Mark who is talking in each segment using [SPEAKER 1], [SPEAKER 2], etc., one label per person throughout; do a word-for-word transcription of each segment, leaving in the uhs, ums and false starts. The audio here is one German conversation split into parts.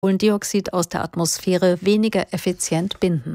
[SPEAKER 1] Kohlendioxid aus der Atmosphäre weniger effizient binden.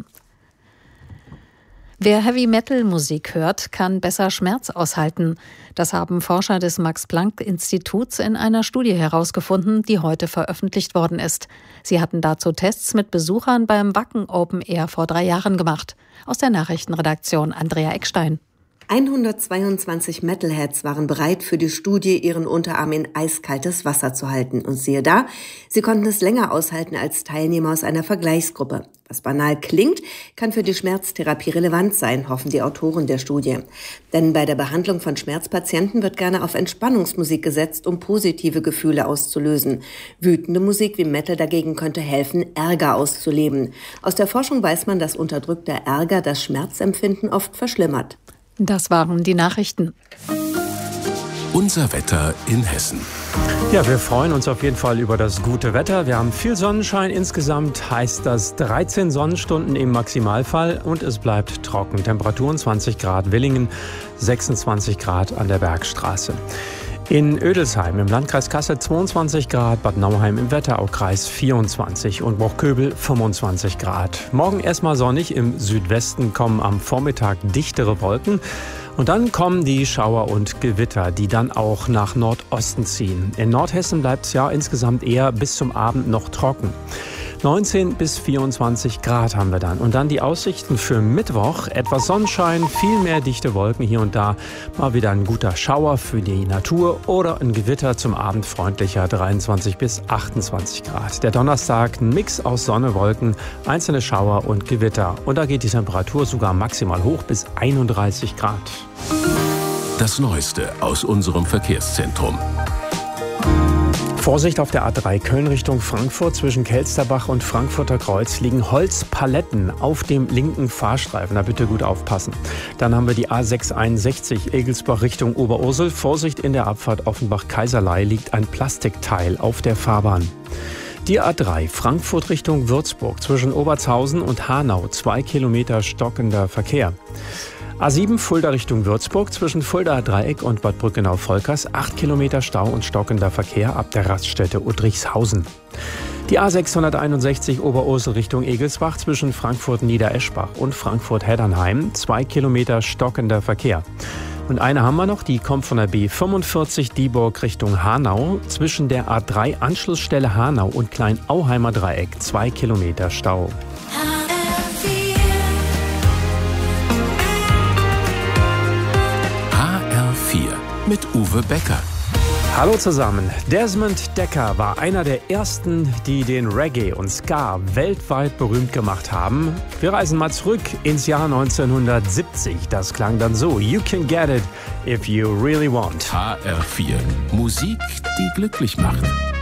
[SPEAKER 1] Wer Heavy-Metal-Musik hört, kann besser Schmerz aushalten. Das haben Forscher des Max-Planck-Instituts in einer Studie herausgefunden, die heute veröffentlicht worden ist. Sie hatten dazu Tests mit Besuchern beim Wacken Open Air vor drei Jahren gemacht. Aus der Nachrichtenredaktion Andrea Eckstein.
[SPEAKER 2] hundertzweiundzwanzig Metalheads waren bereit, für die Studie ihren Unterarm in eiskaltes Wasser zu halten. Und siehe da, sie konnten es länger aushalten als Teilnehmer aus einer Vergleichsgruppe. Was banal klingt, kann für die Schmerztherapie relevant sein, hoffen die Autoren der Studie. Denn bei der Behandlung von Schmerzpatienten wird gerne auf Entspannungsmusik gesetzt, um positive Gefühle auszulösen. Wütende Musik wie Metal dagegen könnte helfen, Ärger auszuleben. Aus der Forschung weiß man, dass unterdrückter Ärger das Schmerzempfinden oft verschlimmert.
[SPEAKER 1] Das waren die Nachrichten.
[SPEAKER 3] Unser Wetter in Hessen.
[SPEAKER 4] Ja, wir freuen uns auf jeden Fall über das gute Wetter. Wir haben viel Sonnenschein. Insgesamt heißt das dreizehn Sonnenstunden im Maximalfall und es bleibt trocken. Temperaturen zwanzig Grad Willingen, sechsundzwanzig Grad an der Bergstraße. In Ödelsheim im Landkreis Kassel zweiundzwanzig Grad, Bad Nauheim im Wetteraukreis vierundzwanzig und Bruchköbel fünfundzwanzig Grad. Morgen erstmal sonnig, im Südwesten kommen am Vormittag dichtere Wolken. Und dann kommen die Schauer und Gewitter, die dann auch nach Nordosten ziehen. In Nordhessen bleibt es ja insgesamt eher bis zum Abend noch trocken. neunzehn bis vierundzwanzig Grad haben wir dann. Und dann die Aussichten für Mittwoch. Etwas Sonnenschein, viel mehr dichte Wolken hier und da. Mal wieder ein guter Schauer für die Natur oder ein Gewitter zum Abend freundlicher dreiundzwanzig bis achtundzwanzig Grad. Der Donnerstag ein Mix aus Sonne, Wolken, einzelne Schauer und Gewitter. Und da geht die Temperatur sogar maximal hoch bis einunddreißig Grad.
[SPEAKER 3] Das Neueste aus unserem Verkehrszentrum.
[SPEAKER 4] Vorsicht auf der A drei Köln Richtung Frankfurt. Zwischen Kelsterbach und Frankfurter Kreuz liegen Holzpaletten auf dem linken Fahrstreifen. Da bitte gut aufpassen. Dann haben wir die A sechshunderteinundsechzig Egelsbach Richtung Oberursel. Vorsicht, in der Abfahrt Offenbach-Kaiserlei liegt ein Plastikteil auf der Fahrbahn. Die A drei Frankfurt Richtung Würzburg. Zwischen Obertshausen und Hanau. Zwei Kilometer stockender Verkehr. A sieben Fulda Richtung Würzburg, zwischen Fuldaer Dreieck und Bad Brückenau-Volkers, acht Kilometer Stau und stockender Verkehr ab der Raststätte Udrichshausen. Die A sechshunderteinundsechzig Oberursel Richtung Egelsbach, zwischen Frankfurt-Niedereschbach und Frankfurt-Heddernheim, zwei Kilometer stockender Verkehr. Und eine haben wir noch, die kommt von der B fünfundvierzig Dieburg Richtung Hanau, zwischen der A drei Anschlussstelle Hanau und Klein-Auheimer Dreieck, zwei Kilometer Stau.
[SPEAKER 3] Mit Uwe Becker.
[SPEAKER 4] Hallo zusammen. Desmond Dekker war einer der ersten, die den Reggae und Ska weltweit berühmt gemacht haben. Wir reisen mal zurück ins Jahr neunzehnhundertsiebzig. Das klang dann so: You can get it if you really want.
[SPEAKER 3] H R vier. Musik, die glücklich macht.